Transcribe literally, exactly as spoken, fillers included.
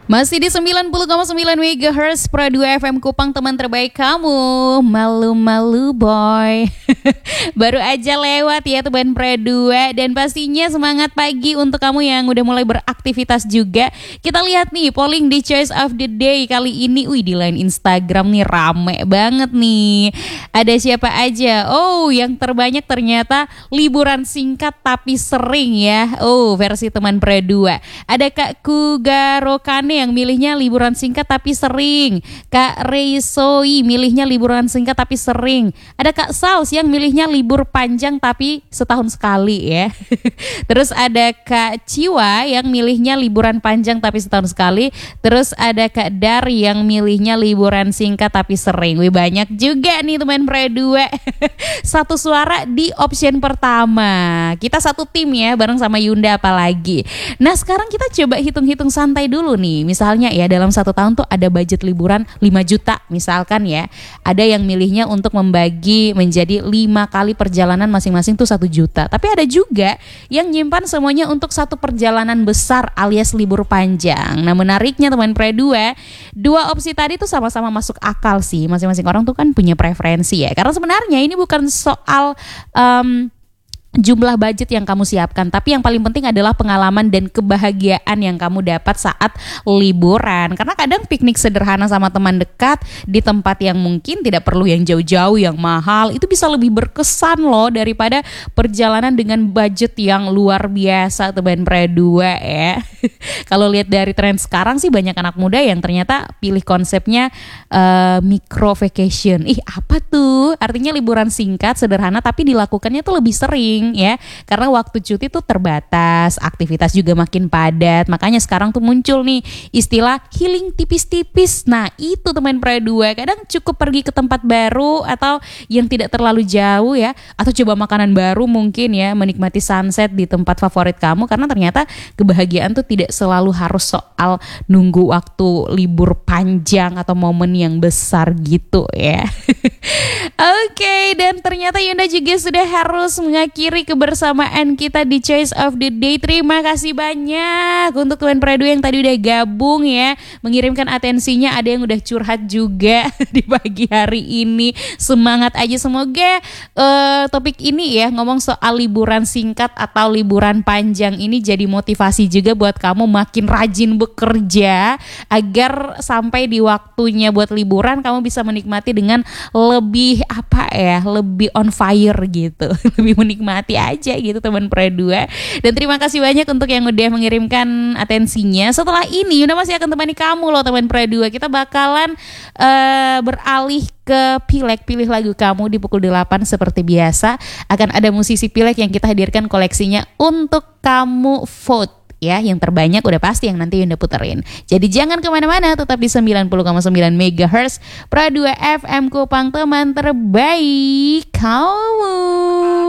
Masih di sembilan puluh koma sembilan megahertz Pro dua F M Kupang, teman terbaik kamu. Malu-malu boy. Baru aja lewat ya teman Pro dua. Dan pastinya semangat pagi untuk kamu yang udah mulai beraktivitas juga. Kita lihat nih polling di Choice of the Day kali ini. Wih, di line Instagram nih rame banget nih. Ada siapa aja? Oh, yang terbanyak ternyata liburan singkat tapi sering ya. Oh, versi teman Pro dua. Ada Kak Kugarokane yang milihnya liburan singkat tapi sering. Kak Reisoi milihnya liburan singkat tapi sering. Ada Kak Sals yang milihnya libur panjang tapi setahun sekali ya. Terus ada Kak Ciwa yang milihnya liburan panjang tapi setahun sekali. Terus ada Kak Dar yang milihnya liburan singkat tapi sering. Wih, banyak juga nih teman Pro dua. Satu suara di option pertama. Kita satu tim ya bareng sama Yunda apalagi. Nah, sekarang kita coba hitung-hitung santai dulu nih. Misalnya ya dalam satu tahun tuh ada budget liburan lima juta misalkan ya. Ada yang milihnya untuk membagi menjadi lima kali perjalanan masing-masing tuh satu juta. Tapi ada juga yang nyimpan semuanya untuk satu perjalanan besar alias libur panjang. Nah, menariknya teman Pro dua, dua opsi tadi tuh sama-sama masuk akal sih. Masing-masing orang tuh kan punya preferensi ya. Karena sebenarnya ini bukan soal um, jumlah budget yang kamu siapkan, tapi yang paling penting adalah pengalaman dan kebahagiaan yang kamu dapat saat liburan. Karena kadang piknik sederhana sama teman dekat di tempat yang mungkin tidak perlu yang jauh-jauh, yang mahal, itu bisa lebih berkesan loh daripada perjalanan dengan budget yang luar biasa teman Pro dua ya. Kalau lihat dari tren sekarang sih banyak anak muda yang ternyata pilih konsepnya uh, micro vacation. Ih, apa tuh? Artinya liburan singkat, sederhana tapi dilakukannya tuh lebih sering ya, karena waktu cuti tuh terbatas, aktivitas juga makin padat. Makanya sekarang tuh muncul nih istilah healing tipis-tipis. Nah, itu teman Pro dua, kadang cukup pergi ke tempat baru atau yang tidak terlalu jauh ya, atau coba makanan baru mungkin ya, menikmati sunset di tempat favorit kamu. Karena ternyata kebahagiaan tuh tidak selalu harus soal nunggu waktu libur panjang atau momen yang besar gitu ya. Oke, okay, dan ternyata Yunda juga sudah harus mengakhiri kebersamaan kita di Choice of the Day. Terima kasih banyak untuk teman Pro dua yang tadi udah gabung ya, mengirimkan atensinya. Ada yang udah curhat juga di pagi hari ini. Semangat aja, semoga uh, topik ini ya, ngomong soal liburan singkat atau liburan panjang ini jadi motivasi juga buat kamu makin rajin bekerja agar sampai di waktunya buat liburan kamu bisa menikmati dengan lebih apa ya, lebih on fire gitu. Lebih menikmati aja gitu teman Pro dua. Dan terima kasih banyak untuk yang udah mengirimkan atensinya. Setelah ini Yunda masih akan temani kamu loh teman Pro dua. Kita bakalan uh, beralih ke Pilek, pilih lagu kamu di pukul delapan seperti biasa. Akan ada musisi Pilek yang kita hadirkan koleksinya untuk kamu vote ya, yang terbanyak udah pasti yang nanti Yunda puterin. Jadi jangan kemana-mana, tetap di sembilan puluh koma sembilan megahertz Pro dua F M Kupang, teman terbaik kamu.